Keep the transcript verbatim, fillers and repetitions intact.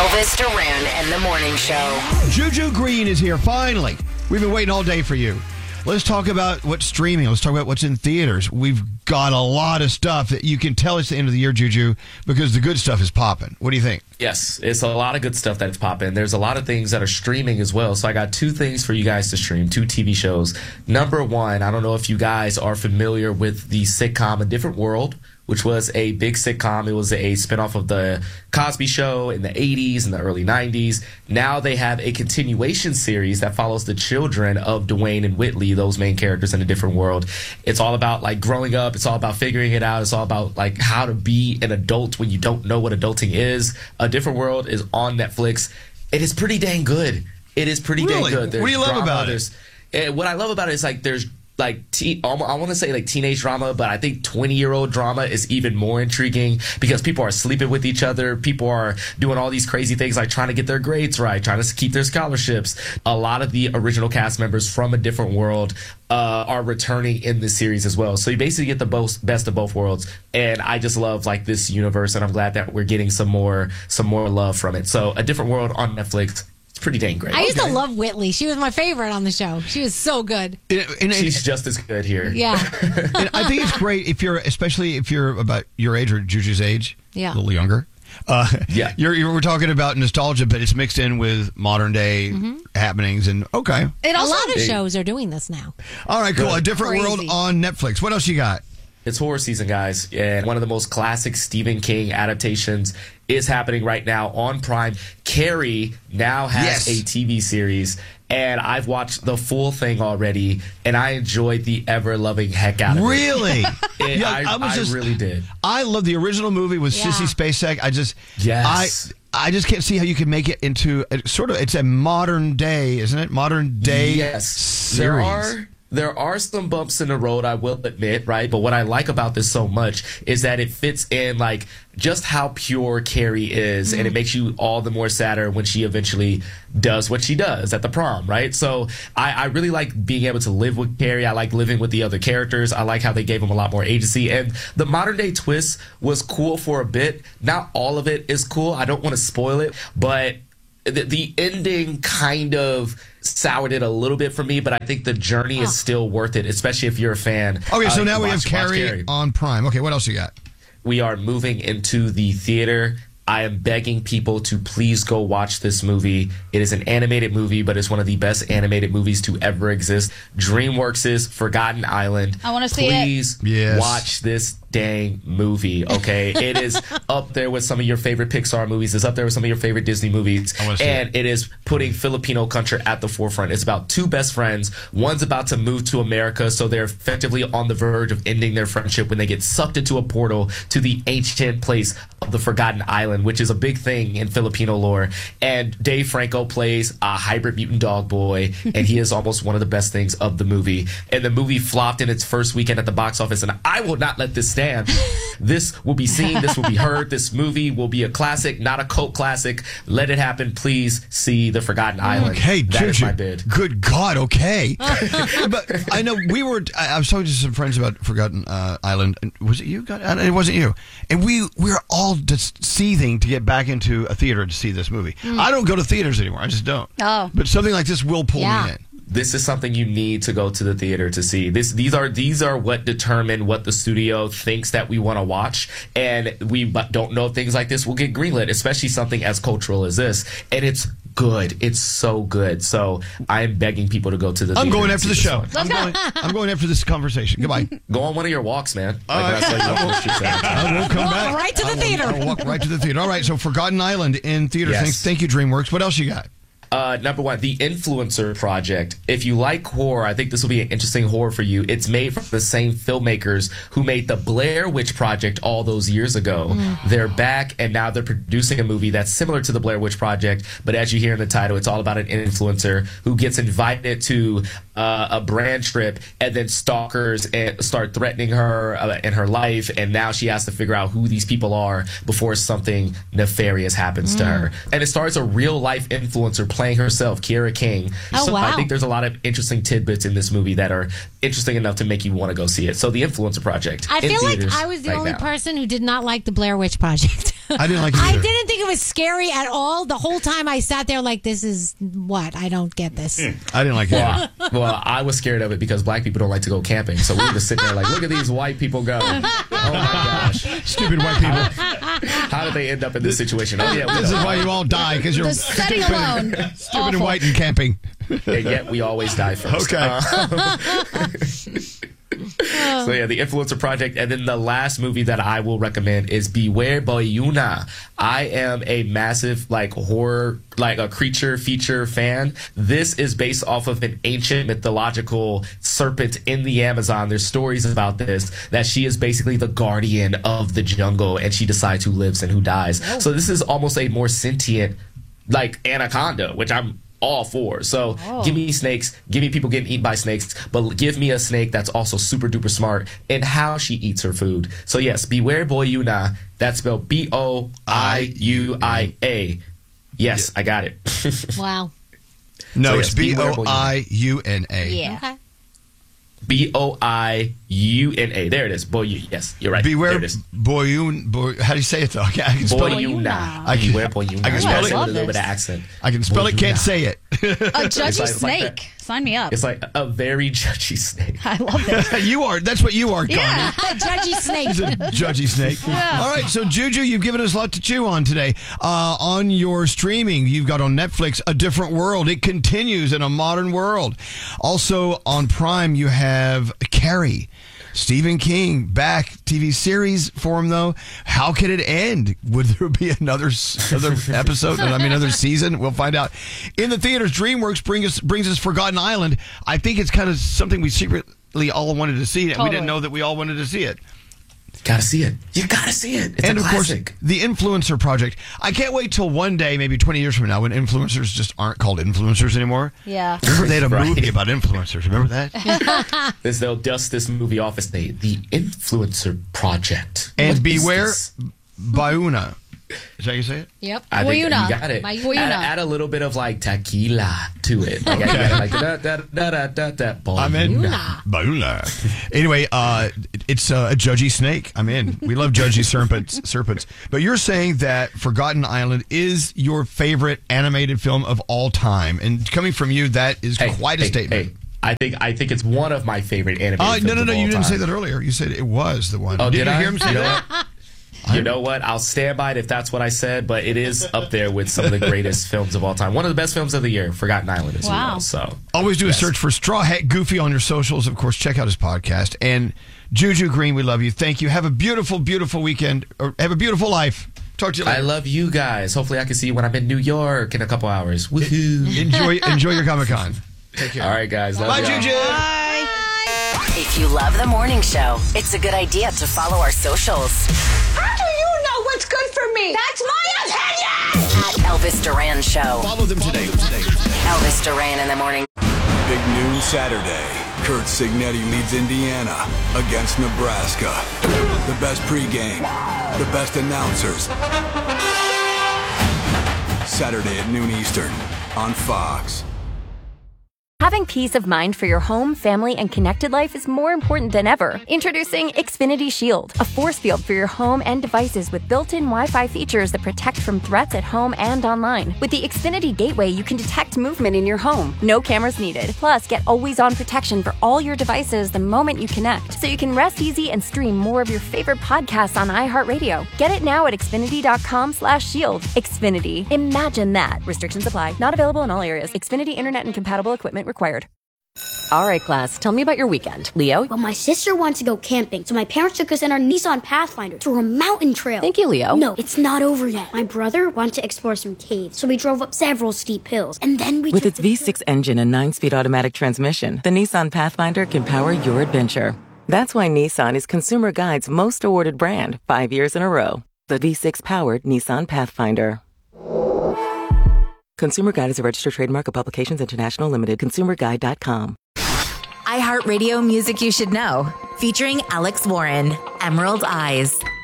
Elvis Duran and the Morning Show. Juju Green is here, finally. We've been waiting all day for you. Let's talk about what's streaming. Let's talk about what's in theaters. We've got a lot of stuff that you can tell it's the end of the year, Juju, because the good stuff is popping. What do you think? Yes, it's a lot of good stuff that's popping. There's a lot of things that are streaming as well. So I got two things for you guys to stream, two T V shows. Number one, I don't know if you guys are familiar with the sitcom A Different World, which was a big sitcom. It was a spinoff of the Cosby Show in the eighties and the early nineties. Now they have a continuation series that follows the children of Dwayne and Whitley, those main characters in A Different World. It's all about like growing up. It's all about figuring it out. It's all about like how to be an adult when you don't know what adulting is. A Different World is on Netflix. It is pretty dang good. It is pretty Really? dang good. There's What do you love drama, about it? there's- eh, What I love about it is like there's like teen, I want to say like teenage drama, but I think twenty year old drama is even more intriguing because people are sleeping with each other. People are doing all these crazy things like trying to get their grades right, trying to keep their scholarships. A lot of the original cast members from A Different World uh, are returning in this series as well. So you basically get the both, best of both worlds. And I just love like this universe, and I'm glad that we're getting some more some more love from it. So A Different World on Netflix. It's pretty dang great. I used to love Whitley. She was my favorite on the show. She was so good. And, and, She's just as good here. Yeah. and I think it's great if you're, especially if you're about your age or Juju's age, Yeah. a little younger. Uh, Yeah. You're, you're, we're talking about nostalgia, but it's mixed in with modern day happenings. And okay. It a lot of shows are doing this now. All right, cool. A Different Crazy. World on Netflix. What else you got? It's horror season, guys, and one of the most classic Stephen King adaptations is happening right now on Prime. Carrie now has Yes. a T V series, and I've watched the full thing already, and I enjoyed the ever-loving heck out of it. Really? It- Yeah, I, I was I just- really did. I love the original movie with Yeah. Sissy Spacek. I just, Yes. I, I just can't see how you could make it into a, sort of. It's a modern day, isn't it? Modern day. Yes, series. there are there are some bumps in the road, I will admit, right? But what I like about this so much is that it fits in like just how pure Carrie is, and it makes you all the more sadder when she eventually does what she does at the prom, right? So I, I really like being able to live with Carrie. I like living with the other characters. I like how they gave them a lot more agency, and the modern day twist was cool for a bit. Not all of it is cool. I don't want to spoil it, but the, the ending kind of soured it a little bit for me, but I think the journey is still worth it, especially if you're a fan. Okay, so Uh, now we watch- have watch Carrie, on Prime. Okay, what else you got? We are moving into the theater. I am begging people to please go watch this movie. It is an animated movie, but it's one of the best animated movies to ever exist. DreamWorks' Forgotten Island. I wanna see it. Please Yes. watch this dang movie, okay? It is up there with some of your favorite Pixar movies. It's up there with some of your favorite Disney movies. I wanna see And it is putting Filipino culture at the forefront. It's about two best friends. One's about to move to America, so they're effectively on the verge of ending their friendship when they get sucked into a portal to the ancient place of the Forgotten Island, which is a big thing in Filipino lore. And Dave Franco plays a hybrid mutant dog boy, and he is almost one of the best things of the movie. And the movie flopped in its first weekend at the box office, and I will not let this stand. This will be seen. This will be heard. This movie will be a classic, not a cult classic. Let it happen. Please see The Forgotten Island. Okay, that is Juju. my bid. Good God, okay. But I know we were. I, I was talking to some friends about Forgotten uh, Island. And was it you? God, uh, it wasn't you. And we we were all just seething to get back into a theater to see this movie. I don't go to theaters anymore. I just don't. Oh. But something like this will pull Yeah. me in. This is something you need to go to the theater to see. This, these are these are what determine what the studio thinks that we want to watch, and we but don't know if things like this will get greenlit, especially something as cultural as this. And it's good. It's so good. So I'm begging people to go to the. I'm theater going and after see the this show. one. I'm going, I'm going after this conversation. Goodbye. Go on one of your walks, man. All Like right. I said, you know, streets out there. I will come Walk back. right to the I will- theater. I will walk right to the theater. All right, so Forgotten Island in theaters. Yes. Thanks, thank you, DreamWorks. What else you got? Uh, number one, The Influencer Project. If you like horror, I think this will be an interesting horror for you. It's made from the same filmmakers who made the Blair Witch Project all those years ago. Mm. They're back, and now they're producing a movie that's similar to the Blair Witch Project, but as you hear in the title, it's all about an influencer who gets invited to uh, a brand trip, and then stalkers and start threatening her uh, in her life, and now she has to figure out who these people are before something nefarious happens to her. And it stars a real-life influencer playing playing herself, Kiera King. Oh, so wow. I think there's a lot of interesting tidbits in this movie that are interesting enough to make you want to go see it. So The Influencer Project. I in feel like theaters I was the right only now. person who did not like the Blair Witch Project. I didn't like it I either. didn't think it was scary at all. The whole time I sat there like, this is what? I don't get this. I didn't like it either. Well, well, I was scared of it because black people don't like to go camping. So we were just sitting there like, look at these white people go. Oh my gosh. Stupid white people. How did they end up in this situation? Oh, yeah. We This is know. why you all die, because you're The setting stupid, alone. stupid and Awful. white and camping. And yet we always die first. Okay. Uh, so yeah, The Influencer Project. And then the last movie that I will recommend is Beware Boyuna. I am a massive like horror, like a creature feature fan. This is based off of an ancient mythological serpent in the Amazon. There's stories about this, that she is basically the guardian of the jungle and she decides who lives and who dies. So this is almost a more sentient like anaconda, which I'm all for. So give me snakes, give me people getting eaten by snakes, but give me a snake that's also super duper smart in how she eats her food. So yes, Beware Boyuna. That's spelled B O I U I A. Yes, I got it. Wow. No, So, it's yes, B beware O I U N A. Yeah. Okay. B O I U N A. There it is. Boyu. Yes, you're right. Beware There it is. Boyun. Boy, how do you say it though? I can, I can spell it. Boyuna. I can- Beware Boyuna. I can You spell gotta it. say I with love a little bit of this. accent. I can spell it, can't Boyuna. say it. A judgy like- it's like snake. that. Sign me up. It's like a very judgy snake. I love this. You are. That's what you are, Gandhi. Yeah. Judgy snake. He's a judgy snake. All right, so Juju, you've given us a lot to chew on today. Uh, on your streaming, you've got on Netflix, A Different World. It continues in a modern world. Also on Prime, you have Carrie. Stephen King, back T V series for him, though. How could it end? Would there be another another episode? I mean, another season? We'll find out. In the theaters, DreamWorks bring us, brings us Forgotten Island. I think it's kind of something we secretly all wanted to see. And we Totally. didn't know that we all wanted to see it. Gotta see it. You gotta see it. It's And a of course, classic. the Influencer Project. I can't wait till one day, maybe twenty years from now, when influencers just aren't called influencers anymore. Yeah. Remember they had a Right. movie about influencers. Remember that? This, they'll dust this movie off as the, the Influencer Project. And What is beware this? Bauna. Is that how you say it? Yep. I think you Boyuna. got it. Boyuna. Add, add a little bit of like tequila to it. Like, I got like da da da da da da. I'm in. Boyuna. Bauna. Anyway, uh, it's uh, a judgy snake. I'm in. We love judgy serpents. Serpents. But you're saying that Forgotten Island is your favorite animated film of all time, and coming from you, that is Hey, quite a hey, statement. hey. I think I think it's one of my favorite animated Uh, films no, no, of no. all You didn't time. say that earlier. You said it was the one. Oh, did, you I? hear him say you know that? What? You know what? I'll stand by it if that's what I said, but it is up there with some of the greatest films of all time. One of the best films of the year, Forgotten Island, as Wow. well. So Always do a Yes. search for Straw Hat Goofy on your socials. Of course, check out his podcast. And Juju Green, we love you. Thank you. Have a beautiful, beautiful weekend. Or have a beautiful life. Talk to you I later. love you guys. Hopefully, I can see you when I'm in New York in a couple hours. Woohoo! enjoy enjoy your Comic Con. Take care. All right, guys. Love Bye, y'all. Juju. If you love the morning show, it's a good idea to follow our socials. How do you know what's good for me? That's my opinion! At Elvis Duran Show. Follow them today. Elvis Duran in the morning. Big noon Saturday. Kurt Signetti leads Indiana against Nebraska. The best pregame, the best announcers. Saturday at noon Eastern on Fox. Having peace of mind for your home, family, and connected life is more important than ever. Introducing Xfinity Shield, a force field for your home and devices with built-in Wi-Fi features that protect from threats at home and online. With the Xfinity Gateway, you can detect movement in your home. No cameras needed. Plus, get always-on protection for all your devices the moment you connect, so you can rest easy and stream more of your favorite podcasts on iHeartRadio. Get it now at Xfinity.com slash shield. Xfinity. Imagine that. Restrictions apply. Not available in all areas. Xfinity Internet and compatible equipment required. All right, class, tell me about your weekend. Leo? Well, my sister wanted to go camping, so my parents took us in our Nissan Pathfinder to a mountain trail. Thank you, Leo. No, it's not over yet. My brother wanted to explore some caves, so we drove up several steep hills, and then we With took its the V six engine and nine-speed automatic transmission, the Nissan Pathfinder can power your adventure. That's why Nissan is Consumer Guide's most awarded brand, five years in a row. The V six-powered Nissan Pathfinder. Consumer Guide is a registered trademark of Publications International Limited. consumer guide dot com. iHeartRadio Music You Should Know, featuring Alex Warren, Emerald Eyes.